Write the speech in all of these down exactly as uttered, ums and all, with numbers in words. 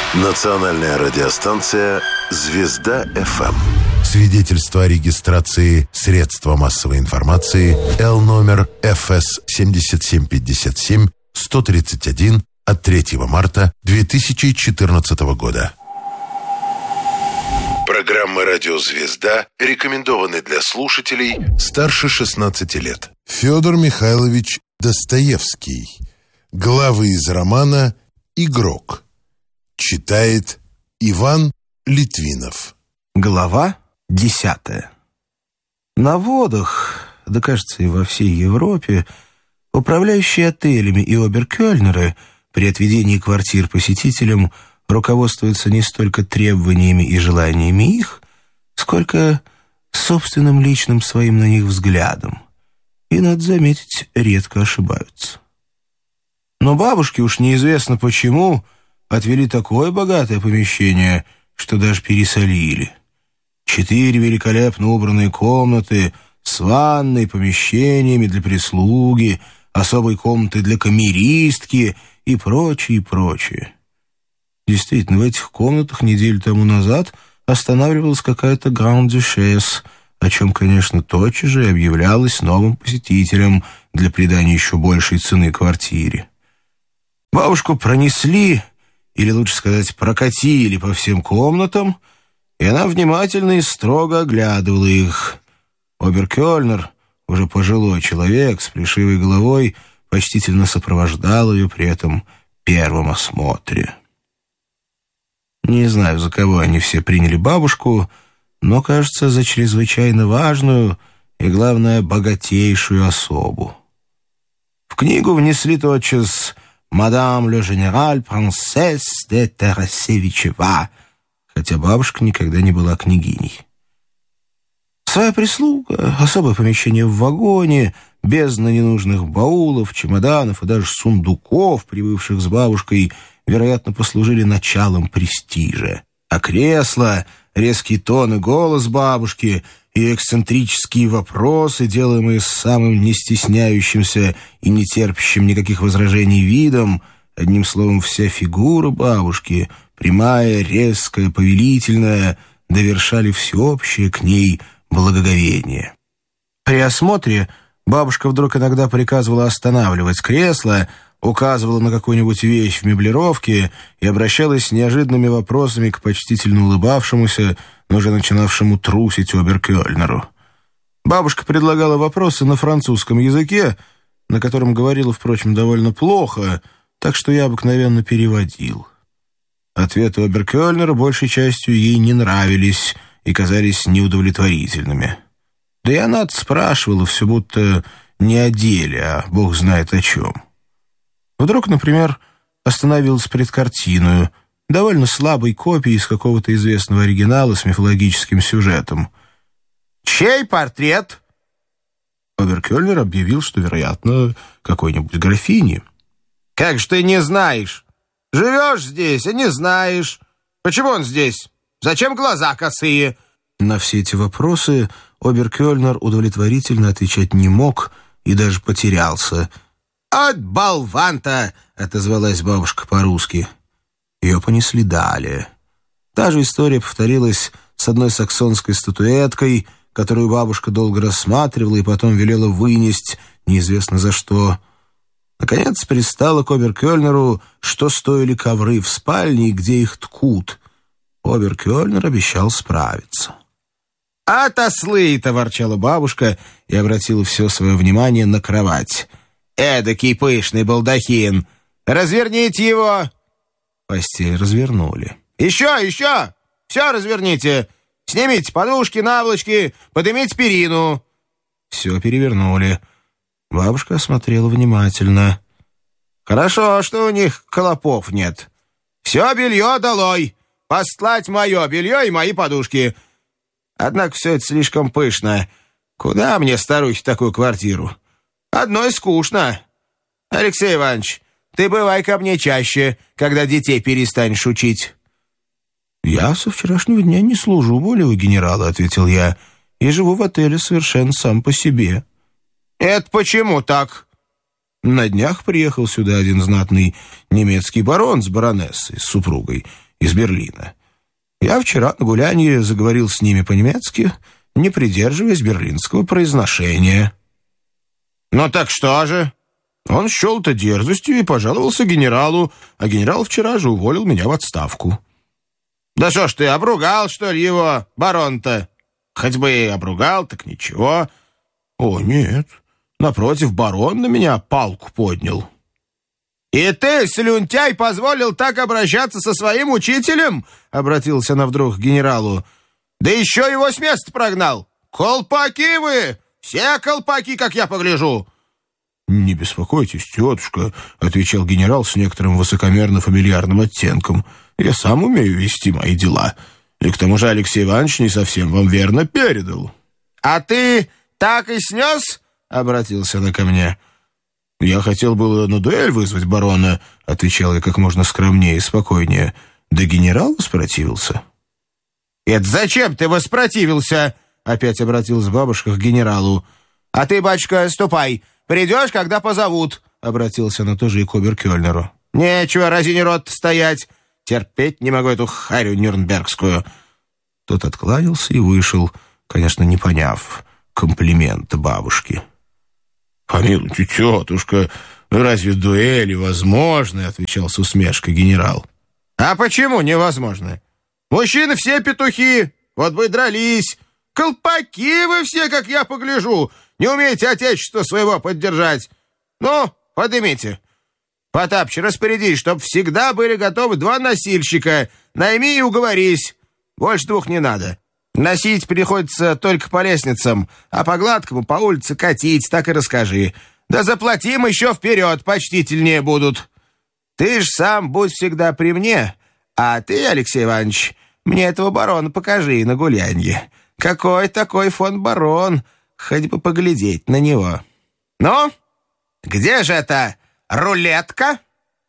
Национальная радиостанция «Звезда эф эм». Свидетельство о регистрации средства массовой информации Л номер эф эс семь семь пять семь сто тридцать один от третьего марта две тысячи четырнадцатого года. Программа «Радио Звезда» рекомендованы для слушателей старше шестнадцати лет. Федор Михайлович Достоевский. Главы из романа «Игрок». Читает Иван Литвинов. Глава десятая. На водах, да кажется и во всей Европе, управляющие отелями и оберкельнеры при отведении квартир посетителям руководствуются не столько требованиями и желаниями их, сколько собственным личным своим на них взглядом. И, надо заметить, редко ошибаются. Но бабушки уж неизвестно почему отвели такое богатое помещение, что даже пересолили. Четыре великолепно убранные комнаты с ванной, помещениями для прислуги, особой комнатой для камеристки и прочее, и прочее. Действительно, в этих комнатах неделю тому назад останавливалась какая-то гранд-дюшесс, о чем, конечно, тотчас же объявлялось новым посетителям для придания еще большей цены квартире. Бабушку пронесли, или лучше сказать, прокатили по всем комнатам, и она внимательно и строго оглядывала их. Оберкельнер, уже пожилой человек с плешивой головой, почтительно сопровождал ее при этом первом осмотре. Не знаю, за кого они все приняли бабушку, но, кажется, за чрезвычайно важную и, главное, богатейшую особу. В книгу внесли тотчас «Мадам ле генераль принцесс де Тарасевичева», хотя бабушка никогда не была княгиней. Своя прислуга, особое помещение в вагоне, бездна ненужных баулов, чемоданов и даже сундуков, прибывших с бабушкой, вероятно, послужили началом престижа. А кресла, резкий тон и голос бабушки и эксцентрические вопросы, делаемые с самым не стесняющимся и не терпящим никаких возражений видом, одним словом, вся фигура бабушки, прямая, резкая, повелительная, довершали всеобщее к ней благоговение. При осмотре бабушка вдруг иногда приказывала останавливать кресло, указывала на какую-нибудь вещь в меблировке и обращалась с неожиданными вопросами к почтительно улыбавшемуся, но уже начинавшему трусить оберкельнеру. Бабушка предлагала вопросы на французском языке, на котором говорила, впрочем, довольно плохо, так что я обыкновенно переводил. Ответы оберкельнера большей частью ей не нравились и казались неудовлетворительными. Да и она спрашивала все будто не о деле, а бог знает о чем. Вдруг, например, остановилась пред картиной, довольно слабой копией из какого-то известного оригинала с мифологическим сюжетом. «Чей портрет?» Оберкельнер объявил, что, вероятно, какой-нибудь графини. «Как же ты не знаешь? Живешь здесь, а не знаешь. Почему он здесь? Зачем глаза косые?» На все эти вопросы оберкельнер удовлетворительно отвечать не мог и даже потерялся. «От болван-то!» — отозвалась бабушка по-русски. Ее понесли далее. Та же история повторилась с одной саксонской статуэткой, которую бабушка долго рассматривала и потом велела вынести, неизвестно за что. Наконец пристала к оберкельнеру, что стоили ковры в спальне и где их ткут. Оберкельнер обещал справиться. «Отослы-то!» — ворчала бабушка и обратила все свое внимание на кровать. «Эдакий пышный балдахин! Разверните его!» Постель развернули. «Еще, еще! Все разверните! Снимите подушки, наволочки, поднимите перину!» Все перевернули. Бабушка осмотрела внимательно. «Хорошо, что у них клопов нет. Все белье долой! Постлать мое белье и мои подушки! Однако все это слишком пышно. Куда мне, старухе, такую квартиру? Одной скучно. Алексей Иванович, ты бывай ко мне чаще, когда детей перестанешь учить». «Я со вчерашнего дня не служу более у генерала», — ответил я, «и живу в отеле совершенно сам по себе». «Это почему так?» На днях приехал сюда один знатный немецкий барон с баронессой, с супругой, из Берлина. Я вчера на гулянье заговорил с ними по-немецки, не придерживаясь берлинского произношения». «Ну так что же?» Он счел это дерзостью и пожаловался генералу, а генерал вчера же уволил меня в отставку». «Да что ж ты, обругал, что ли, его, барон-то?» «Хоть бы и обругал, так ничего». «О, нет, напротив, барон на меня палку поднял». «И ты, слюнтяй, позволил так обращаться со своим учителем?» — обратился она вдруг к генералу. «Да еще его с места прогнал! Колпаки вы! Все колпаки, как я погляжу!» «Не беспокойтесь, тетушка», — отвечал генерал с некоторым высокомерно-фамильярным оттенком. «Я сам умею вести мои дела. И к тому же Алексей Иванович не совсем вам верно передал». «А ты так и снес?» — обратился она ко мне. «Я хотел было на дуэль вызвать барона», — отвечал я как можно скромнее и спокойнее. Да генерал воспротивился. «Это зачем ты воспротивился?» — опять обратилась бабушка к генералу. «А ты, батюшка, ступай. Придешь, когда позовут», — обратился она тоже и к обер-кёльнеру. «Нечего разине рот стоять. Терпеть не могу эту харю нюрнбергскую». Тот откланялся и вышел, конечно, не поняв комплимента бабушки. «Помилуйте, тетушка, разве дуэли возможны?» — отвечал с усмешкой генерал. «А почему невозможно? Мужчины все петухи, вот бы дрались. Колпаки вы все, как я погляжу, не умеете отечество своего поддержать. Ну, подымите. Потапыч, распорядись, чтоб всегда были готовы два носильщика. Найми и уговорись. Больше двух не надо. Носить приходится только по лестницам, а по гладкому по улице катить, так и расскажи. Да заплатим еще вперед, почтительнее будут. Ты ж сам будь всегда при мне, а ты, Алексей Иванович, мне этого барона покажи на гулянье. Какой такой фон барон, хоть бы поглядеть на него. Ну, где же это рулетка?»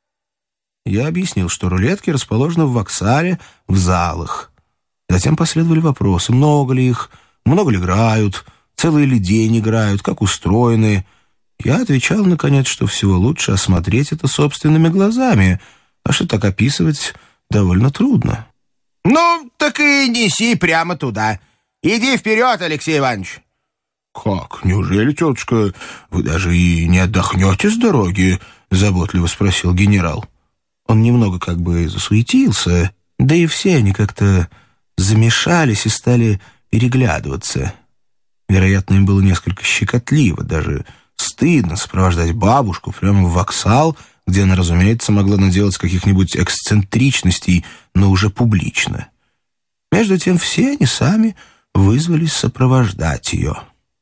Я объяснил, что рулетки расположены в вокзале, в залах. Затем последовали вопросы, много ли их, много ли играют, целый ли день играют, как устроены. Я отвечал, наконец, что всего лучше осмотреть это собственными глазами, а что так описывать довольно трудно. «Ну, так и неси прямо туда. Иди вперед, Алексей Иванович». «Как, неужели, тетушка, вы даже и не отдохнете с дороги?» — заботливо спросил генерал. Он немного как бы засуетился, да и все они как-то замешались и стали переглядываться. Вероятно, им было несколько щекотливо, даже стыдно сопровождать бабушку прямо в вокзал, где она, разумеется, могла наделать каких-нибудь эксцентричностей, но уже публично. Между тем все они сами вызвались сопровождать ее.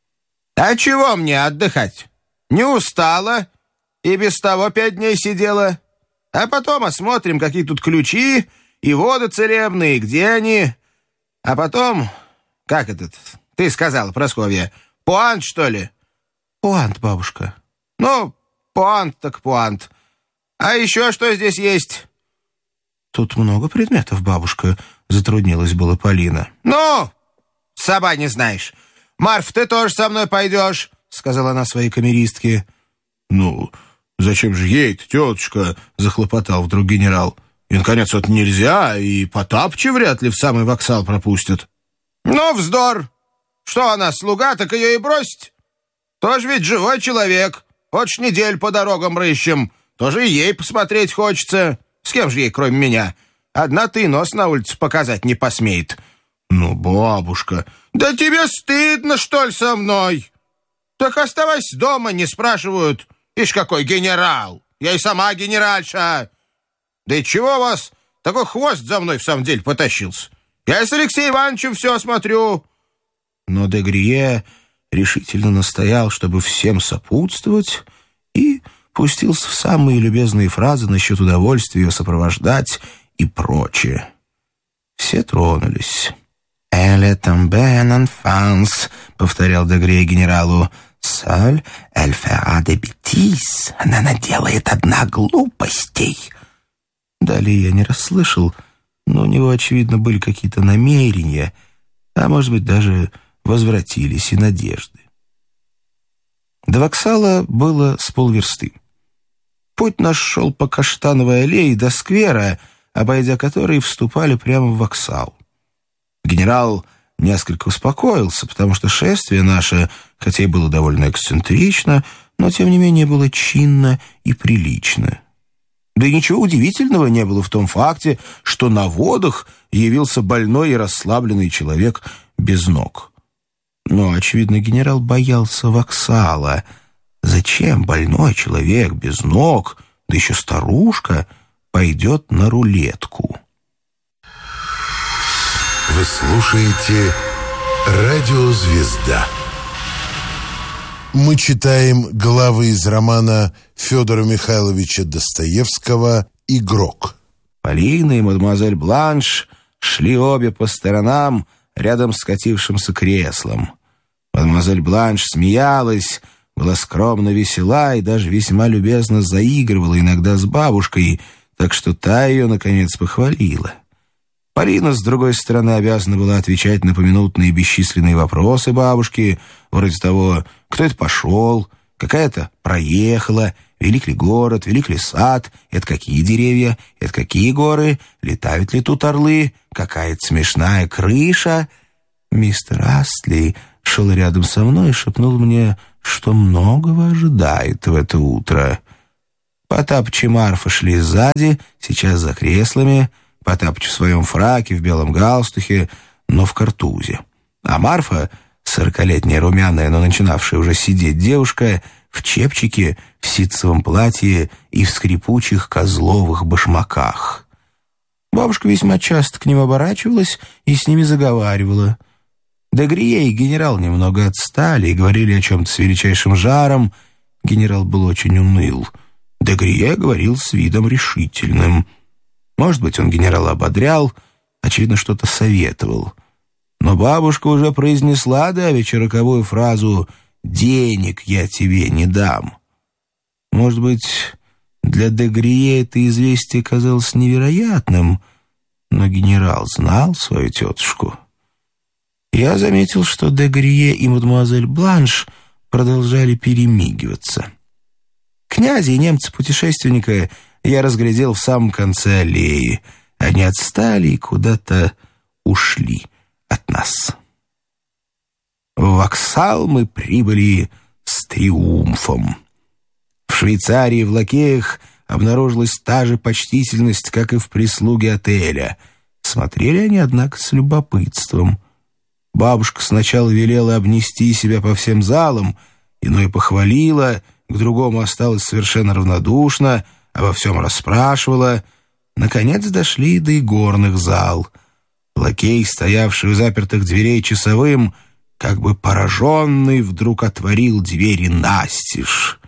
«А чего мне отдыхать? Не устала, и без того пять дней сидела. А потом осмотрим, какие тут ключи и воды целебные, где они. А потом, как этот, ты сказала, Прасковья, пуант, что ли?» «Пуант, бабушка». «Ну, пуант так пуант. А еще что здесь есть?» «Тут много предметов, бабушка», — затруднилась была Полина. «Ну, сама не знаешь. Марф, ты тоже со мной пойдешь», — сказала она своей камеристке. «Ну, зачем же ей-то, тетушка?» — захлопотал вдруг генерал. «И, наконец, вот нельзя, и Потапыча вряд ли в самый вокзал пропустят». «Ну, вздор! Что она, слуга, так ее и бросить? Тоже ведь живой человек. Вот ж неделю по дорогам рыщем. Тоже и ей посмотреть хочется. С кем же ей, кроме меня? Одна ты нос на улице показать не посмеет». «Ну, бабушка, да тебе стыдно, что ли, со мной? Так оставайся дома, не спрашивают. Ишь, какой генерал! Я и сама генеральша. Да и чего у вас такой хвост за мной в самом деле потащился? Я с Алексеем Ивановичем все осмотрю». Но де Грие решительно настоял, чтобы всем сопутствовать, и пустился в самые любезные фразы насчет удовольствия ее сопровождать и прочее. Все тронулись. «Elle est tombée en enfance», — повторял де Грие генералу. «Seule elle fera des bêtises». Она наделает одна глупостей. Далее я не расслышал, но у него, очевидно, были какие-то намерения, а, может быть, даже возвратились и надежды. До вокзала было с полверсты. Путь наш шел по Каштановой аллее до сквера, обойдя которые, вступали прямо в вокзал. Генерал несколько успокоился, потому что шествие наше, хотя и было довольно эксцентрично, но тем не менее было чинно и прилично. Да и ничего удивительного не было в том факте, что на водах явился больной и расслабленный человек без ног. Но, очевидно, генерал боялся вокзала. Зачем больной человек без ног, да еще старушка, пойдет на рулетку? Вы слушаете «Радио Звезда». Мы читаем главы из романа Федора Михайловича Достоевского «Игрок». Полина и мадемуазель Бланш шли обе по сторонам рядом с катившимся креслом. Мадемуазель Бланш смеялась, была скромно весела и даже весьма любезно заигрывала иногда с бабушкой, так что та ее, наконец, похвалила. Полина, с другой стороны, обязана была отвечать на поминутные бесчисленные вопросы бабушки, вроде того, кто это пошел, какая-то проехала, велик ли город, велик ли сад, это какие деревья, это какие горы, летают ли тут орлы, какая-то смешная крыша. Мистер Астли шел рядом со мной и шепнул мне, что многого ожидает в это утро. Потапыч и Марфа шли сзади, сейчас за креслами, Потапыч в своем фраке, в белом галстухе, но в картузе. А Марфа, сорокалетняя румяная, но начинавшая уже сидеть девушка, в чепчике, в ситцевом платье и в скрипучих козловых башмаках. Бабушка весьма часто к ним оборачивалась и с ними заговаривала. Дегрие и генерал немного отстали и говорили о чем-то с величайшим жаром. Генерал был очень уныл. Дегрие говорил с видом решительным. Может быть, он генерала ободрял, очевидно, что-то советовал. Но бабушка уже произнесла давеча роковую фразу «денег я тебе не дам». Может быть, для Дегрие это известие казалось невероятным, но генерал знал свою тетушку. Я заметил, что Дегрие и мадемуазель Бланш продолжали перемигиваться. Князя и немца-путешественника я разглядел в самом конце аллеи. Они отстали и куда-то ушли от нас. В вокзал мы прибыли с триумфом. В Швейцарии в лакеях обнаружилась та же почтительность, как и в прислуге отеля. Смотрели они, однако, с любопытством. Бабушка сначала велела обнести себя по всем залам, иное похвалила, к другому осталась совершенно равнодушна, обо всем расспрашивала. Наконец дошли до игорных зал. Лакей, стоявший у запертых дверей часовым, как бы пораженный, вдруг отворил двери настежь.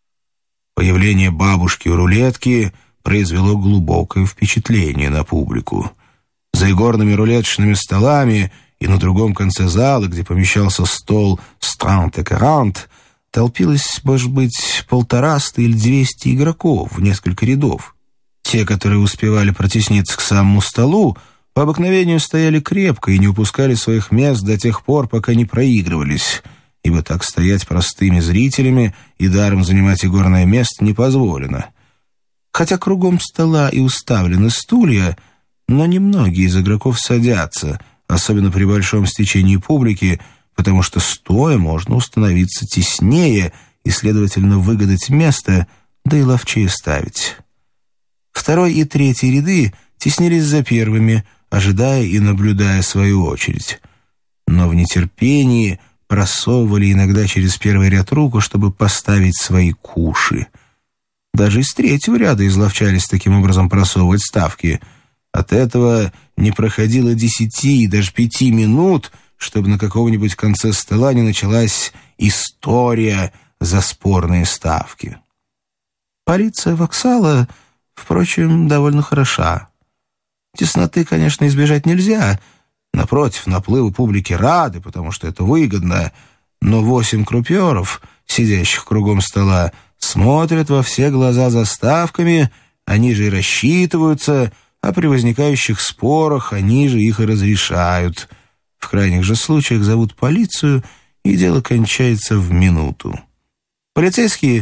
Появление бабушки у рулетки произвело глубокое впечатление на публику. За игорными рулеточными столами и на другом конце зала, где помещался стол с тридцать и сорок, толпилось, может быть, полтораста или двести игроков в несколько рядов. Те, которые успевали протесниться к самому столу, по обыкновению стояли крепко и не упускали своих мест до тех пор, пока не проигрывались, ибо так стоять простыми зрителями и даром занимать игорное место не позволено. Хотя кругом стола и уставлены стулья, но немногие из игроков садятся, особенно при большом стечении публики, потому что стоя можно установиться теснее и, следовательно, выгадать место, да и ловчее ставить. Второй и третий ряды теснились за первыми, ожидая и наблюдая свою очередь. Но в нетерпении просовывали иногда через первый ряд руку, чтобы поставить свои куши. Даже из третьего ряда изловчались таким образом просовывать ставки. От этого не проходило десяти и даже пяти минут, чтобы на каком-нибудь конце стола не началась история за спорные ставки. Полиция вокзала, впрочем, довольно хороша. Тесноты, конечно, избежать нельзя. Напротив, наплыву публики рады, потому что это выгодно. Но восемь крупьеров, сидящих кругом стола, смотрят во все глаза за ставками, они же и рассчитываются, а при возникающих спорах они же их и разрешают. В крайних же случаях зовут полицию, и дело кончается в минуту. Полицейские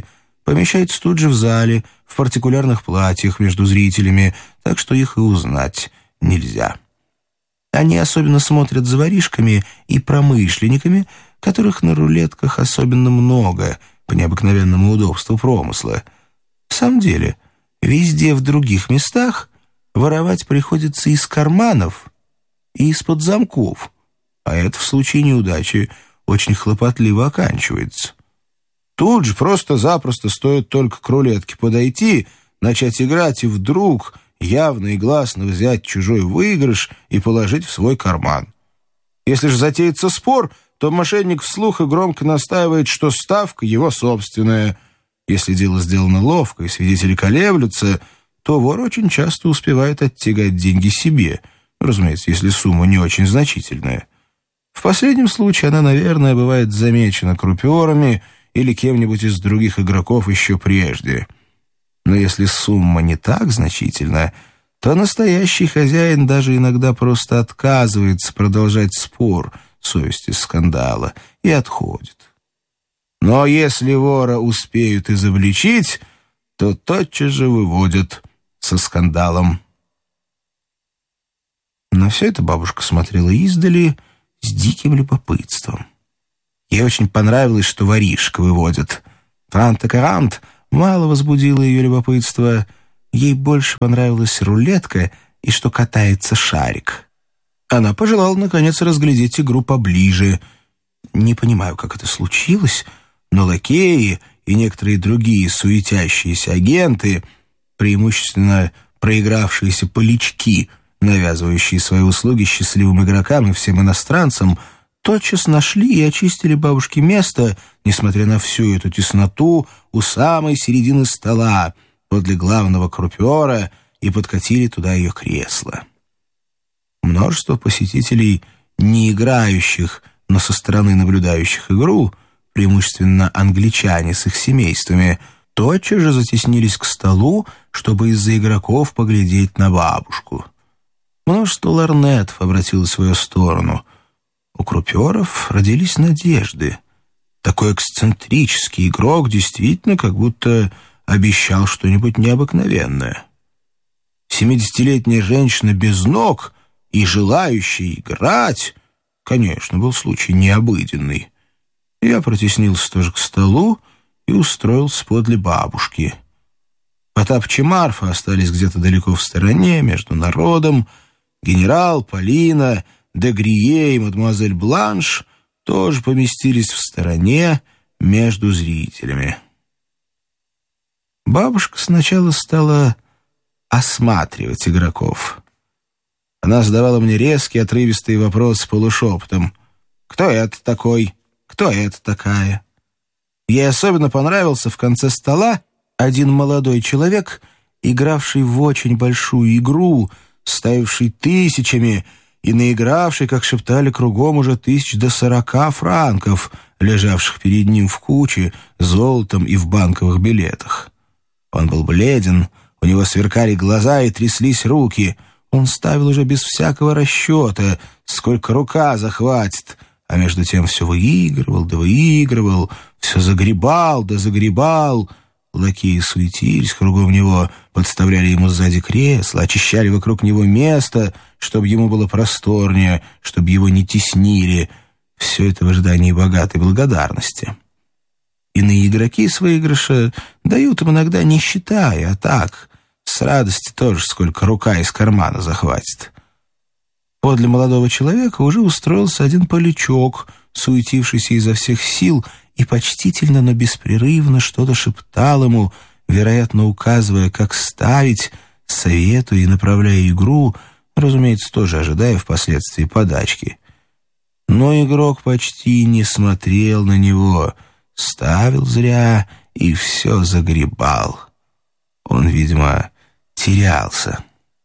помещаются тут же в зале, в партикулярных платьях между зрителями, так что их и узнать нельзя. Они особенно смотрят за воришками и промышленниками, которых на рулетках особенно много, по необыкновенному удобству промысла. В самом деле, везде в других местах воровать приходится из карманов и из-под замков, а это в случае неудачи очень хлопотливо оканчивается. Тут же просто-запросто стоит только к рулетке подойти, начать играть и вдруг явно и гласно взять чужой выигрыш и положить в свой карман. Если же затеется спор, то мошенник вслух и громко настаивает, что ставка его собственная. Если дело сделано ловко и свидетели колеблются, то вор очень часто успевает оттягать деньги себе, разумеется, если сумма не очень значительная. В последнем случае она, наверное, бывает замечена крупьерами или кем-нибудь из других игроков еще прежде. Но если сумма не так значительна, то настоящий хозяин даже иногда просто отказывается продолжать спор, совесть из скандала, и отходит. Но если вора успеют изобличить, то тотчас же выводят со скандалом. На все это бабушка смотрела издали с диким любопытством. Ей очень понравилось, что воришка выводят. Трант-карант мало возбудило ее любопытство. Ей больше понравилась рулетка и что катается шарик. Она пожелала, наконец, разглядеть игру поближе. Не понимаю, как это случилось, но лакеи и некоторые другие суетящиеся агенты, преимущественно проигравшиеся полячки, навязывающие свои услуги счастливым игрокам и всем иностранцам, тотчас нашли и очистили бабушке место, несмотря на всю эту тесноту, у самой середины стола, подле главного крупера, и подкатили туда ее кресло. Множество посетителей, не играющих, но со стороны наблюдающих игру, преимущественно англичане с их семействами, тотчас же затеснились к столу, чтобы из-за игроков поглядеть на бабушку. Множество лорнетов обратило свою сторону. У круперов родились надежды. Такой эксцентрический игрок действительно как будто обещал что-нибудь необыкновенное. Семидесятилетняя женщина без ног и желающая играть, конечно, был случай необыденный. Я протеснился тоже к столу и устроился подле бабушки. Потапыч и Марфа остались где-то далеко в стороне, между народом. Генерал, Полина, Дегрие и мадемуазель Бланш тоже поместились в стороне между зрителями. Бабушка сначала стала осматривать игроков. Она задавала мне резкие, отрывистые вопросы полушепотом. «Кто это такой? Кто это такая?» Ей особенно понравился в конце стола один молодой человек, игравший в очень большую игру, ставивший тысячами и наигравший, как шептали кругом, уже тысяч до сорока франков, лежавших перед ним в куче, золотом и в банковых билетах. Он был бледен, у него сверкали глаза и тряслись руки. Он ставил уже без всякого расчета, сколько рука захватит, а между тем все выигрывал да выигрывал, все загребал да загребал. Лакеи суетились кругом него, подставляли ему сзади кресло, очищали вокруг него место, чтобы ему было просторнее, чтобы его не теснили. Все это в ожидании богатой благодарности. Иные игроки с выигрыша дают им иногда не считая, а так, с радости тоже, сколько рука из кармана захватит. Подле молодого человека уже устроился один полячок, суетившийся изо всех сил, и почтительно, но беспрерывно что-то шептал ему, вероятно, указывая, как ставить, советуя и направляя игру, разумеется, тоже ожидая впоследствии подачки. Но игрок почти не смотрел на него, ставил зря и все загребал. Он, видимо, терялся.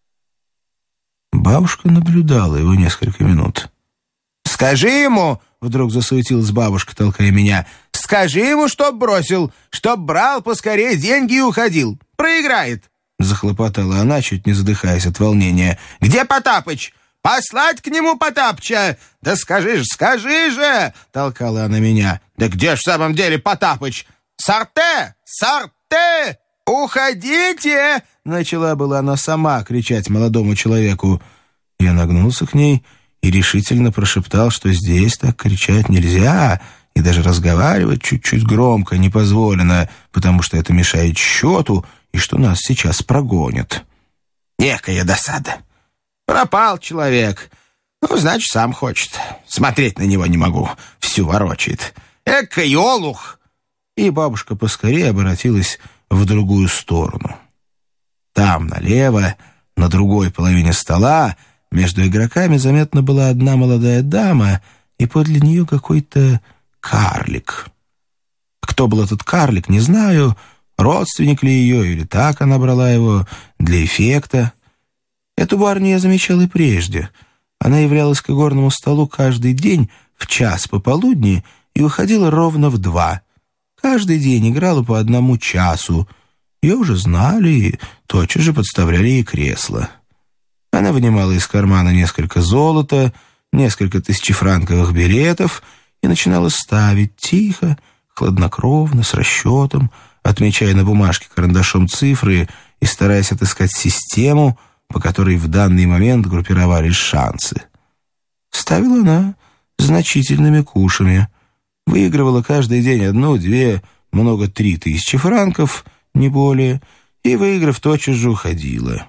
Бабушка наблюдала его несколько минут. «Скажи ему!» — вдруг засуетилась бабушка, толкая меня. «Скажи ему, чтоб бросил, чтоб брал поскорее деньги и уходил. Проиграет!» Захлопотала она, чуть не задыхаясь от волнения. «Где Потапыч? Послать к нему Потапыча! Да скажи же, скажи же!» — толкала она меня. «Да где ж в самом деле Потапыч? Сарте! Сарте!» «Ты! Уходите!» Начала была она сама кричать молодому человеку. Я нагнулся к ней и решительно прошептал, что здесь так кричать нельзя, и даже разговаривать чуть-чуть громко не позволено, потому что это мешает счету, и что нас сейчас прогонят. Некая досада. Пропал человек. Ну, значит, сам хочет. Смотреть на него не могу. Всю ворочает. Эка олух! И бабушка поскорее обратилась в другую сторону. Там, налево, на другой половине стола, между игроками заметно была одна молодая дама, и подле нее какой-то карлик. Кто был этот карлик, не знаю, родственник ли ее, или так она брала его для эффекта. Эту барню я замечал и прежде. Она являлась к игорному столу каждый день в час пополудни и уходила ровно в два. Каждый день играла по одному часу. Ее уже знали и тотчас же подставляли ей кресло. Она вынимала из кармана несколько золота, несколько тысячефранковых билетов и начинала ставить тихо, хладнокровно, с расчетом, отмечая на бумажке карандашом цифры и стараясь отыскать систему, по которой в данный момент группировались шансы. Ставила она значительными кушами. Выигрывала каждый день одну, две, много три тысячи франков, не более, и, выиграв, тотчас же уходила.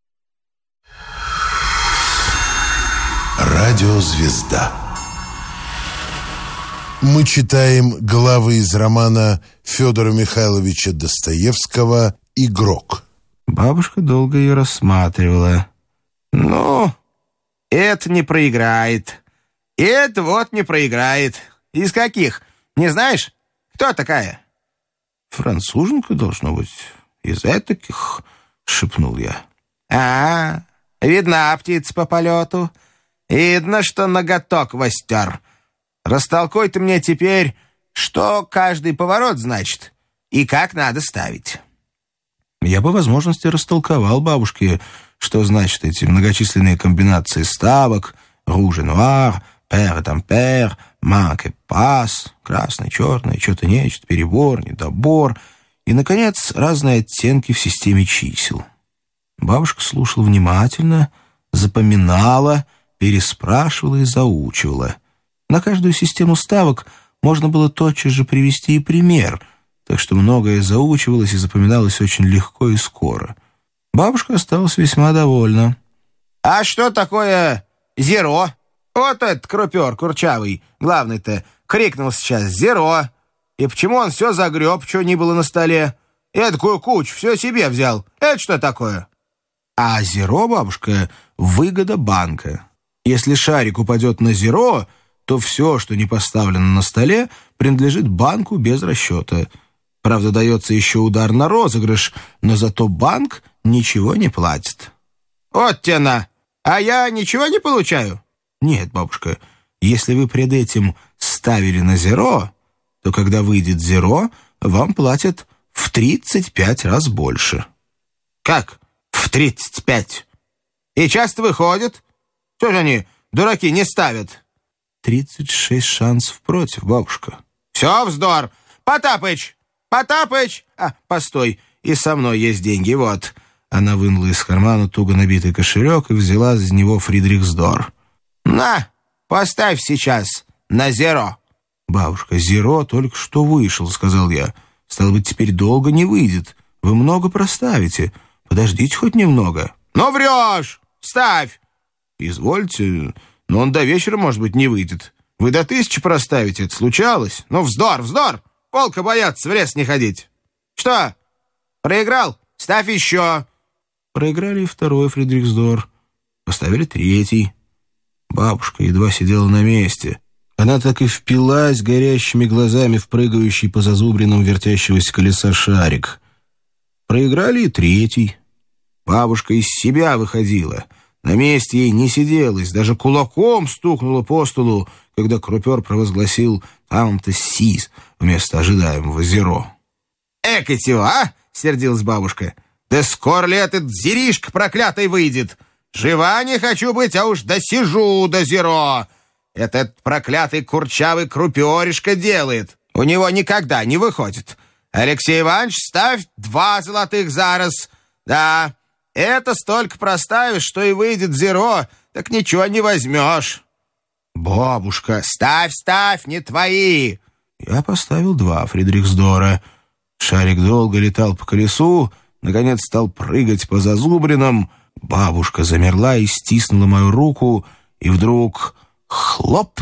Радиозвезда. Мы читаем главы из романа Федора Михайловича Достоевского «Игрок». Бабушка долго ее рассматривала. «Ну, это не проиграет. Это вот не проиграет. Из каких? Не знаешь? Кто такая?» «Француженка, должно быть. Из этаких», — шепнул я. «А, видна птица по полету. Видно, что ноготок востер. Растолкуй ты мне теперь, что каждый поворот значит и как надо ставить». Я по возможности растолковал бабушке, что значит эти многочисленные комбинации ставок, руж и нуар, пер и тампер, мак и пас, красный, черный, что-то нечто, перебор, недобор и, наконец, разные оттенки в системе чисел. Бабушка слушала внимательно, запоминала, переспрашивала и заучивала. На каждую систему ставок можно было тотчас же привести и пример, так что многое заучивалось и запоминалось очень легко и скоро. Бабушка осталась весьма довольна. «А что такое зеро? Вот этот крупер курчавый, главный-то, крикнул сейчас «зеро». И почему он все загреб, что ни было на столе? Эдакую кучу все себе взял. Это что такое?» А зеро, бабушка, выгода банка. Если шарик упадет на зеро, то все, что не поставлено на столе, принадлежит банку без расчета. Правда, дается еще удар на розыгрыш, но зато банк ничего не платит. «Вот тена! А я ничего не получаю?» «Нет, бабушка, если вы пред этим ставили на зеро, то когда выйдет зеро, вам платят в тридцать пять раз больше». «Как в тридцать пять? И часто выходят? Что же они, дураки, не ставят?» «тридцать шесть шансов против, бабушка». «Все вздор! Потапыч! Потапыч! А, постой, и со мной есть деньги, вот». Она вынула из кармана туго набитый кошелек и взяла из него фридрихсдор. «На, поставь сейчас на зеро». «Бабушка, зеро только что вышел», — сказал я. «Стало быть, теперь долго не выйдет. Вы много проставите. Подождите хоть немного». «Ну врешь! Ставь!» «Извольте, но он до вечера, может быть, не выйдет. Вы до тысячи проставите, это случалось. Ну вздор, вздор! Волка боятся в лес не ходить. Что, проиграл? Ставь еще». Проиграли второй фридрихсдор. Поставили третий. Бабушка едва сидела на месте. Она так и впилась горящими глазами в прыгающий по зазубринам вертящегося колеса шарик. Проиграли и третий. Бабушка из себя выходила. На месте ей не сиделось, даже кулаком стукнула по столу, когда крупер провозгласил «там-то сис» вместо ожидаемого зеро. «Экать-его, а?» — сердилась бабушка. «Да скоро ли этот зеришка проклятый выйдет? Жива не хочу быть, а уж досижу до зеро. Этот проклятый курчавый круперишка делает. У него никогда не выходит. Алексей Иванович, ставь два золотых за раз. Да, это столько проставишь, что и выйдет зеро, так ничего не возьмешь. Бабушка, ставь, ставь, не твои. Я поставил два фридрихсдора. Шарик долго летал по колесу, наконец стал прыгать по зазубринам. Бабушка замерла и стиснула мою руку, и вдруг хлоп!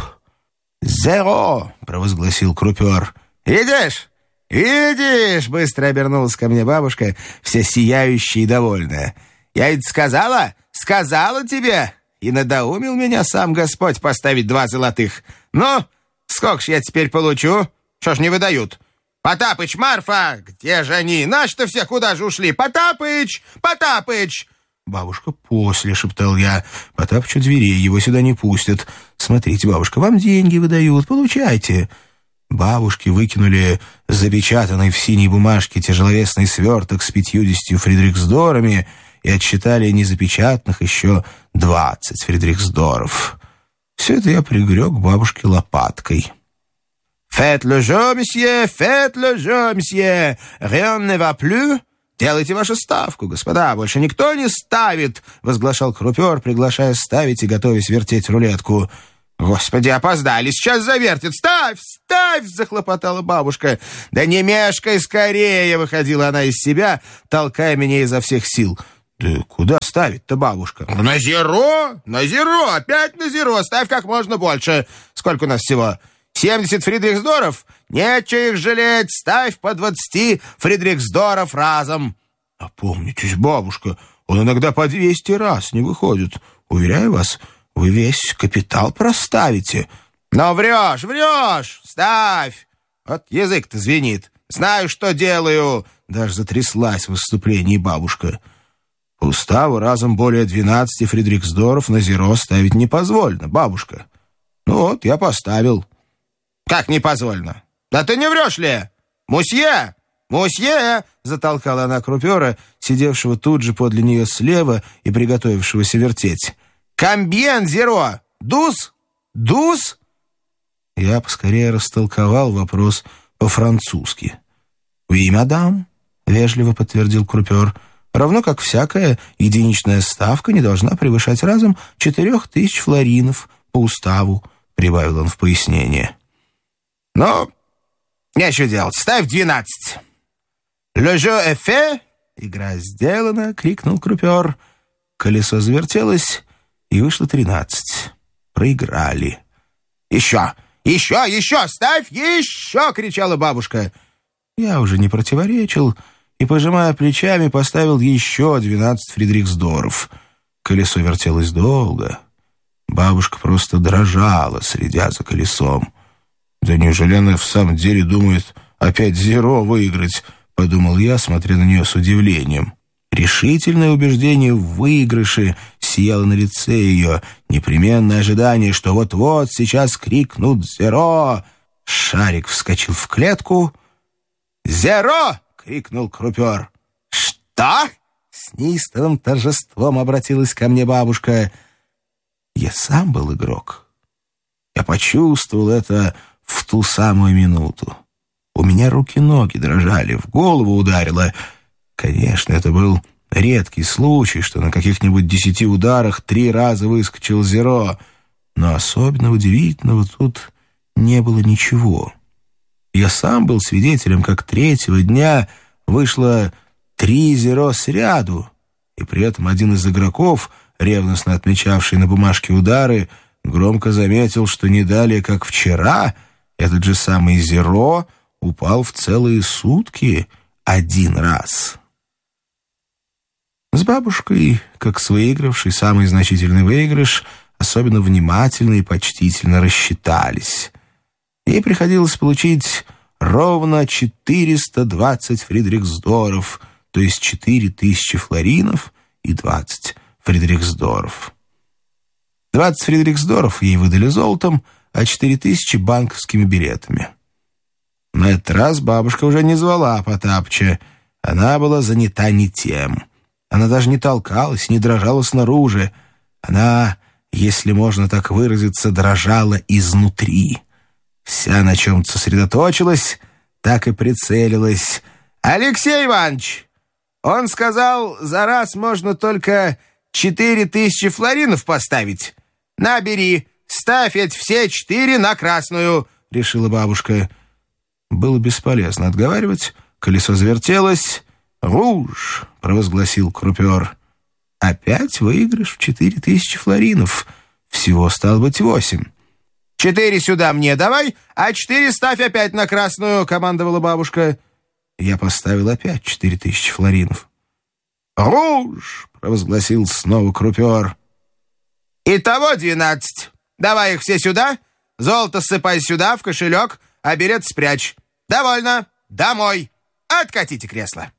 «Зеро!» — провозгласил крупер. «Видишь? Видишь?» — быстро обернулась ко мне бабушка, вся сияющая и довольная. «Я ведь сказала, сказала тебе, и надоумил меня сам Господь поставить два золотых. Ну, сколько ж я теперь получу? Что ж не выдают? Потапыч, Марфа, где же они? Наши-то все куда же ушли? Потапыч! Потапыч!» «Бабушка, после», — шептал я. «Потапыч у дверей, его сюда не пустят. Смотрите, бабушка, вам деньги выдают, получайте». Бабушки выкинули запечатанный в синей бумажке тяжеловесный сверток с пятьюдесятью фридрихсдорами и отсчитали незапечатанных еще двадцать фридрихсдоров. Все это я пригрек бабушке лопаткой. «Faites le jeu, monsieur, faites le jeu, monsieur, rien ne va plus». «Делайте вашу ставку, господа, больше никто не ставит», — возглашал крупер, приглашая ставить и готовясь вертеть рулетку. «Господи, опоздали, сейчас завертят! Ставь, ставь!» — захлопотала бабушка. «Да не мешкай скорее!» — выходила она из себя, толкая меня изо всех сил. «Да куда ставить-то, бабушка?» «На зеро! На зеро! Опять на зеро! Ставь как можно больше! Сколько у нас всего? семьдесят фридрихсдоров? Нечего их жалеть! Ставь по двадцати фридрихсдоров разом!» «Опомнитесь, бабушка, он иногда по двести раз не выходит. Уверяю вас, вы весь капитал проставите». «Но врешь, врешь! Ставь! Вот язык-то звенит. Знаю, что делаю!» Даже затряслась в выступлении бабушка. «По уставу разом более двенадцати фридрихсдоров на зеро ставить не позволено, бабушка. Ну вот, я поставил». «Как не позволено? Да ты не врешь ли? Мусье! Мусье!» — затолкала она крупера, сидевшего тут же подле нее слева и приготовившегося вертеть. «Комбьен зеро! Дуз? Дуз?» Я поскорее растолковал вопрос по-французски. «Oui, мадам», — вежливо подтвердил крупер, «равно как всякая единичная ставка не должна превышать разом четырех тысяч флоринов по уставу», — прибавил он в пояснение. «Ну, нечего делать, ставь двенадцать». «Le jeu est fait», «Игра сделана», — крикнул крупер. Колесо завертелось, и вышло тринадцать. Проиграли. «Еще, еще, еще, ставь, еще!» — кричала бабушка. Я уже не противоречил и, пожимая плечами, поставил еще двенадцать фридрихсдоров. Колесо вертелось долго. Бабушка просто дрожала, следя за колесом. «Да неужели она в самом деле думает опять зеро выиграть?» — подумал я, смотря на нее с удивлением. Решительное убеждение в выигрыше сияло на лице ее, непременное ожидание, что вот-вот сейчас крикнут «Зеро!». Шарик вскочил в клетку. «Зеро!» — крикнул крупер. «Что?» — с неистовым торжеством обратилась ко мне бабушка. Я сам был игрок. Я почувствовал это в ту самую минуту. У меня руки-ноги дрожали, в голову ударило. Конечно, это был редкий случай, что на каких-нибудь десяти ударах три раза выскочил зеро, но особенно удивительного тут не было ничего. Я сам был свидетелем, как третьего дня вышло три зеро сряду, и при этом один из игроков, ревностно отмечавший на бумажке удары, громко заметил, что не далее, как вчера, этот же самый зеро упал в целые сутки один раз. С бабушкой, как с выигравшей самый значительный выигрыш, особенно внимательно и почтительно рассчитались. Ей приходилось получить ровно четыреста двадцать фридрихсдоров, то есть четыре тысячи флоринов и двадцать фридрихсдоров. двадцать фридрихсдоров ей выдали золотом, а четыре тысячи банковскими билетами. На этот раз бабушка уже не звала Потапыча. Она была занята не тем. Она даже не толкалась, не дрожала снаружи. Она, если можно так выразиться, дрожала изнутри. Вся на чем-то сосредоточилась, так и прицелилась. «Алексей Иванович, он сказал, за раз можно только четыре тысячи флоринов поставить. На, бери, ставь эти все четыре на красную», — решила бабушка. Было бесполезно отговаривать. Колесо завертелось. «Руж!» — провозгласил крупер. «Опять выигрыш в четыре тысячи флоринов. Всего стало быть восемь». «Четыре сюда мне давай, а четыре ставь опять на красную», — командовала бабушка. Я поставил опять четыре тысячи флоринов. «Руж!» — провозгласил снова крупер. «Итого двенадцать. Давай их все сюда. Золото ссыпай сюда, в кошелек, а билет спрячь. Довольно. Домой. Откатите кресло».